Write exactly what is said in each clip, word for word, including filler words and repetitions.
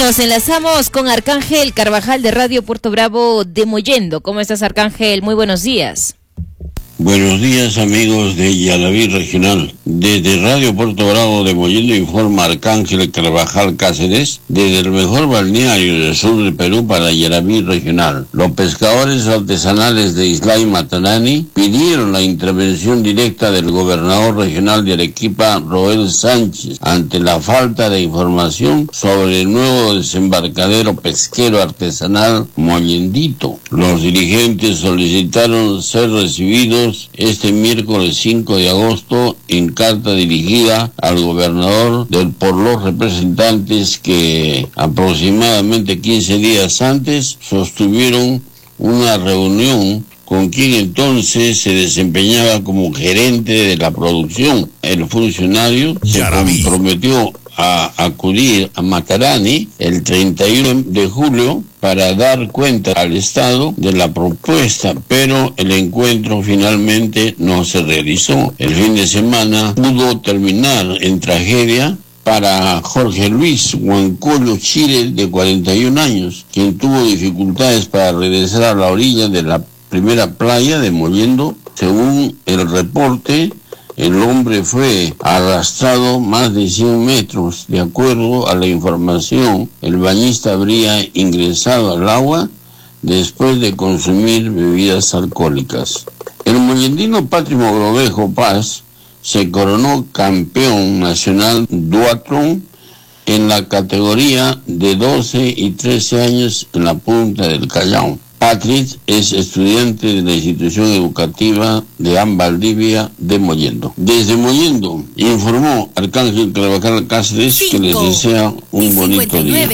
nos enlazamos con Arcángel Carvajal de Radio Puerto Bravo de Mollendo. ¿Cómo estás, Arcángel? Muy buenos días. Buenos días, amigos de Yaraví Regional. Desde Radio Puerto Bravo de Mollendo informa Arcángel Carvajal Cáceres, desde el mejor balneario del sur del Perú para Yaraví Regional. Los pescadores artesanales de Islay Matarani pidieron la intervención directa del gobernador regional de Arequipa, Roel Sánchez, ante la falta de información sobre el nuevo desembarcadero pesquero artesanal Mollendito. Los dirigentes solicitaron ser recibidos este miércoles cinco de agosto en carta dirigida al gobernador del, por los representantes que aproximadamente quince días antes sostuvieron una reunión con quien entonces se desempeñaba como gerente de la producción. El funcionario se comprometió a acudir a Matarani el treinta y uno de julio para dar cuenta al Estado de la propuesta, pero el encuentro finalmente no se realizó. El fin de semana pudo terminar en tragedia para Jorge Luis Huancollo Chile, de cuarenta y un años, quien tuvo dificultades para regresar a la orilla de la primera playa de Mollendo. Según el reporte, el hombre fue arrastrado más de cien metros. De acuerdo a la información, el bañista habría ingresado al agua después de consumir bebidas alcohólicas. El mollendino Patri Mogrovejo Paz se coronó campeón nacional duatlón en la categoría de doce y trece años en la punta del Callao. Patrick es estudiante de la institución educativa de Valdivia de Mollendo. Desde Mollendo informó Arcángel Carvajal Cáceres que les desea un bonito día.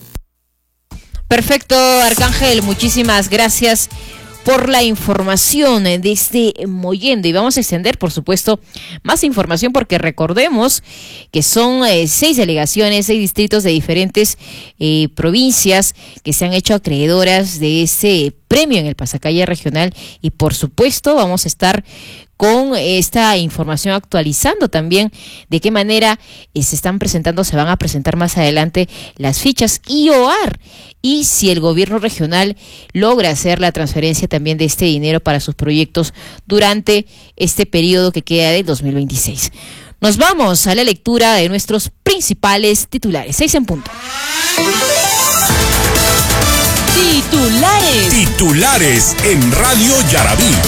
Perfecto, Arcángel, muchísimas gracias por la información de este Mollendo, y vamos a extender, por supuesto, más información, porque recordemos que son eh, seis delegaciones, seis distritos de diferentes eh, provincias que se han hecho acreedoras de ese premio en el Pasacalla Regional, y por supuesto vamos a estar con esta información actualizando también de qué manera eh, se están presentando, se van a presentar más adelante las fichas I O A R, y si el gobierno regional logra hacer la transferencia también de este dinero para sus proyectos durante este periodo que queda del dos mil veintiséis. Nos vamos a la lectura de nuestros principales titulares. Seis en punto. Titulares. Titulares en Radio Yaraví.